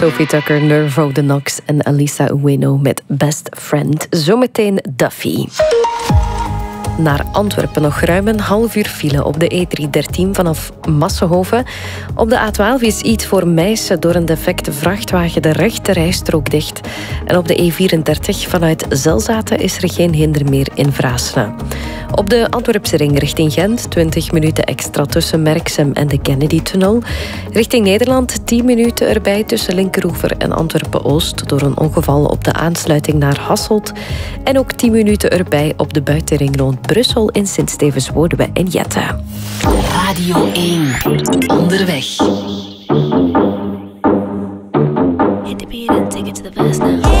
Sophie Tucker, Nervo de Nox en Alisa Ueno met Best Friend. Zometeen Duffy. Naar Antwerpen nog ruim een half uur file op de E313 vanaf Massenhoven. Op de A12 is iets voor Meissen door een defecte vrachtwagen de rechte rijstrook dicht. En op de E34 vanuit Zelzaten is er geen hinder meer in Vraasne. Op de Antwerpse ring richting Gent 20 minuten extra tussen Merksem en de Kennedy-tunnel. Richting Nederland 10 minuten erbij tussen Linkeroever en Antwerpen-Oost door een ongeval op de aansluiting naar Hasselt. En ook 10 minuten erbij op de buitenring rond Brussel in Sint-Stevens-Woluwe en Jette. Radio 1. Onderweg. Hit the beat and take it to the verse now.